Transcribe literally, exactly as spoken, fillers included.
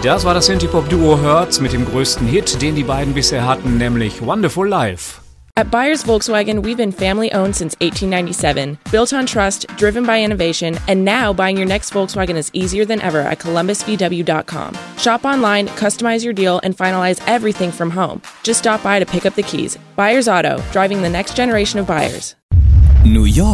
Das war das Synthie-Pop-Duo Hertz mit dem größten Hit, den die beiden bisher hatten, nämlich Wonderful Life. At Byers Volkswagen, we've been family-owned since eighteen ninety-seven, built on trust, driven by innovation, and now buying your next Volkswagen is easier than ever at columbus v w dot com. Shop online, customize your deal, and finalize everything from home. Just stop by to pick up the keys. Byers Auto, driving the next generation of buyers. New York.